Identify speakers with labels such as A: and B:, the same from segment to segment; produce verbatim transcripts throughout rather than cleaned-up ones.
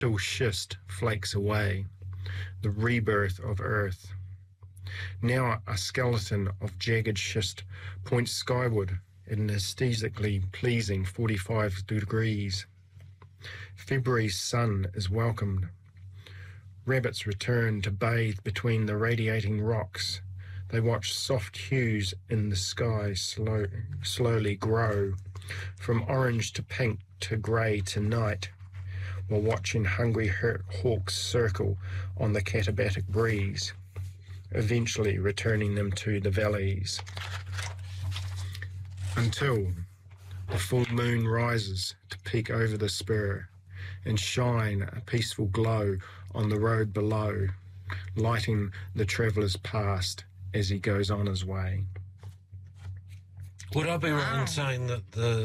A: brittle schist flakes away, the rebirth of Earth. Now a skeleton of jagged schist points skyward at an aesthetically pleasing forty-five degrees. February's sun is welcomed. Rabbits return to bathe between the radiating rocks. They watch soft hues in the sky slow, slowly grow, from orange to pink to grey to night, while watching hungry hawks circle on the Katabatic breeze, eventually returning them to the valleys. Until the full moon rises to peek over the spur and shine a peaceful glow on the road below, lighting the traveller's past as he goes on his way.
B: Would I be wow. right in saying that the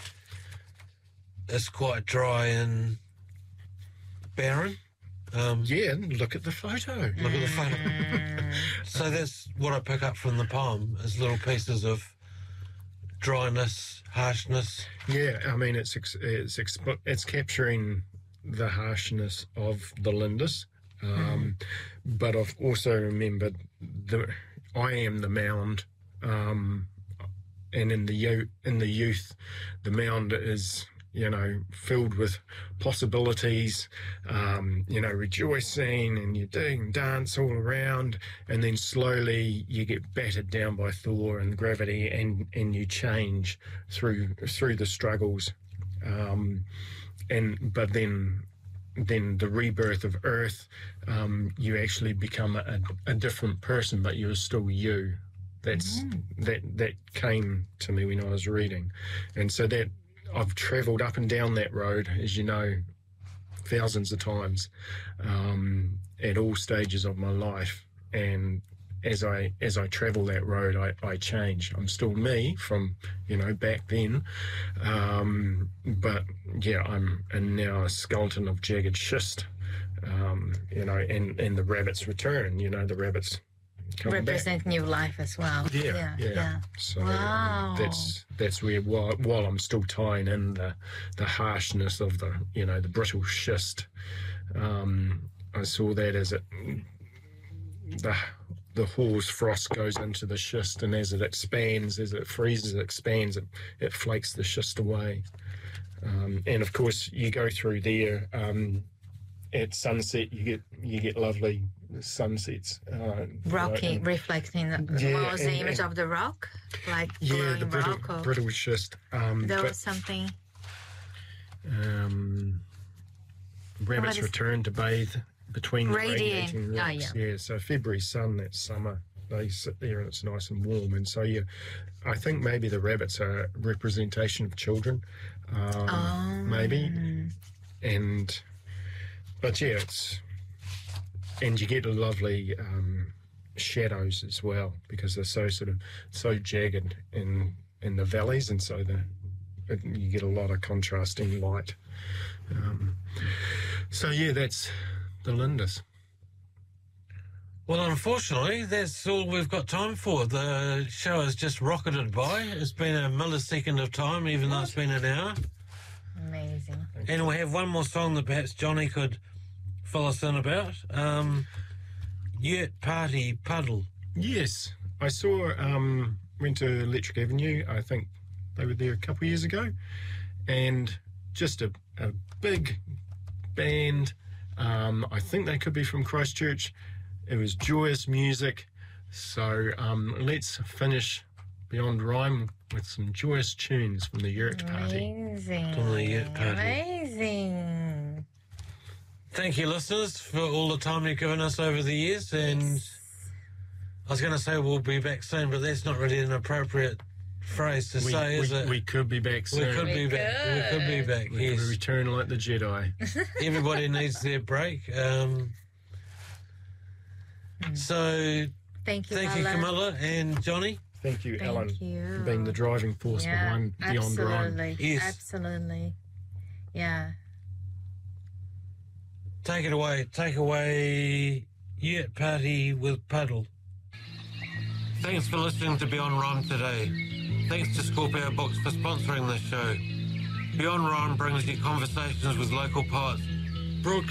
B: it's quite dry and barren? Um,
A: yeah, look at the photo.
B: Look at the photo. So that's what I pick up from the poem, is little pieces of dryness, harshness.
A: Yeah, I mean, it's it's it's capturing the harshness of the Lindis, um, mm. but I've also remembered the I am the mound, um, and in the in the youth, the mound is, you know, filled with possibilities, um, you know, rejoicing, and you do dance all around, and then slowly you get battered down by Thor and gravity, and, and you change through through the struggles, um, and but then then the rebirth of Earth, um, you actually become a, a different person, but you're still you. That's mm. that that came to me when I was reading, and so that. I've travelled up and down that road, as you know, thousands of times, um, at all stages of my life. And as I as I travel that road, I, I change. I'm still me from, you know, back then. Um, but, yeah, I'm and now a skeleton of jagged schist, um, you know, and, and the rabbits return, you know, the rabbits
C: represent back. New life as well.
A: Yeah, yeah. yeah.
C: yeah.
A: So
C: wow.
A: um, that's that's where while, while I'm still tying in the the harshness of the, you know, the brittle schist, um, I saw that as it the the hoar's frost goes into the schist, and as it expands, as it freezes, it expands, it it flakes the schist away. Um, and of course, you go through there um, at sunset. You get you get lovely sunsets, uh,
C: rocky,
A: you know,
C: reflecting the,
A: yeah,
C: what was the
A: and,
C: image
A: and,
C: of the rock, like
A: yeah, the brittle,
C: rock, or
A: brittle schist. Um,
C: there
A: but,
C: was something.
A: Um, rabbits
C: is,
A: return to bathe between the
C: radiant.
A: radiating rocks.
C: Oh, yeah.
A: yeah, so February sun, that summer, they sit there and it's nice and warm, and so you, I think maybe the rabbits are a representation of children, um,
C: oh.
A: maybe, and but yeah, it's. And you get lovely um, shadows as well, because they're so sort of so jagged in in the valleys, and so the it, you get a lot of contrasting light. Um, so yeah, that's the Lindis.
B: Well, unfortunately, that's all we've got time for. The show has just rocketed by. It's been a millisecond of time, even though it's been an hour.
C: Amazing.
B: And we have one more song that perhaps Johnny could fill us in about. Um, Yurt Party Puddle.
A: Yes, I saw, um, went to Electric Avenue, I think they were there a couple of years ago, and just a, a big band. Um, I think they could be from Christchurch. It was joyous music. So um, let's finish Beyond Rhyme with some joyous tunes from the Yurt Party.
C: Amazing.
B: From the Yurt Party.
C: Amazing.
B: Thank you, listeners, for all the time you've given us over the years. And
C: yes.
B: I was going to say we'll be back soon, but that's not really an appropriate phrase to
A: we,
B: say,
A: we,
B: is it?
A: We could be back soon.
B: We could
C: we
B: be
C: could.
B: back. We could be back,
A: we
B: yes.
A: could return like the Jedi.
B: Everybody needs their break. Um,
C: mm.
B: So,
C: thank you,
B: thank
C: Alan.
B: you, Camilla and Johnny.
A: Thank you,
C: Thank
A: Alan,
C: you.
A: for being the driving force
C: yeah,
A: behind Beyond Rhyme.
C: Absolutely.
B: Yes.
C: Absolutely. Yeah.
B: Take it away. Take away Yurt Party with Puddle. Thanks for listening to Beyond Rhyme today. Thanks to Scorpio Books for sponsoring this show. Beyond Rhyme brings you conversations with local poets
A: Brooke,